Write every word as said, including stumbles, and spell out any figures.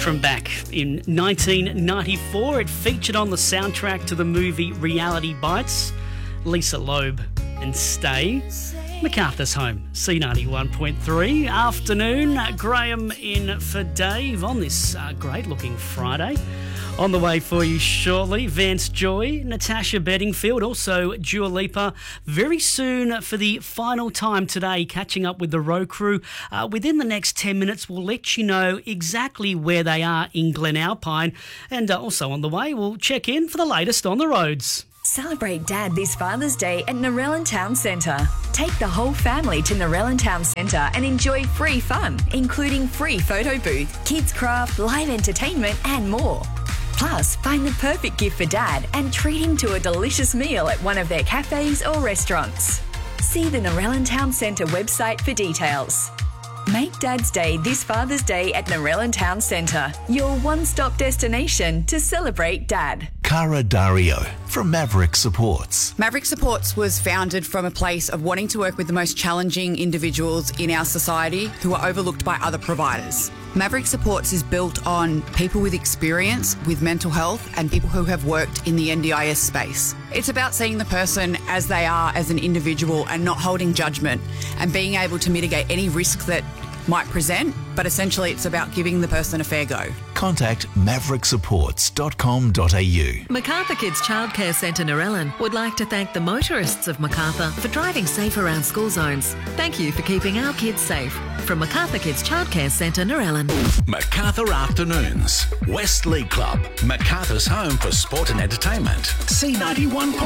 From back in nineteen ninety-four, it featured on the soundtrack to the movie Reality Bites. Lisa Loeb and Stay. MacArthur's Home, C ninety-one point three. Afternoon, Graham in for Dave on this uh, great-looking Friday. On the way for you shortly, Vance Joy, Natasha Bedingfield, also Dua Lipa. Very soon for the final time today, catching up with the road crew. Uh, within the next ten minutes, we'll let you know exactly where they are in Glen Alpine. And uh, also on the way, we'll check in for the latest on the roads. Celebrate Dad this Father's Day at Narellan Town Centre. Take the whole family to Narellan Town Centre and enjoy free fun, including free photo booth, kids craft, live entertainment and more. Plus, find the perfect gift for Dad and treat him to a delicious meal at one of their cafes or restaurants. See the Narellan Town Centre website for details. Make Dad's Day this Father's Day at Narellan Town Centre, your one-stop destination to celebrate Dad. Cara Dario from Maverick Supports. Maverick Supports was founded from a place of wanting to work with the most challenging individuals in our society who are overlooked by other providers. Maverick Supports is built on people with experience with mental health and people who have worked in the N D I S space. It's about seeing the person as they are as an individual and not holding judgment and being able to mitigate any risk that might present, but essentially it's about giving the person a fair go. Contact maverick supports dot com dot a u. Macarthur Kids Childcare Centre Narellan would like to thank the motorists of Macarthur for driving safe around school zones. Thank you for keeping our kids safe. From Macarthur Kids Childcare Centre Narellan. MacArthur Afternoons. West League Club. MacArthur's home for sport and entertainment. C ninety-one.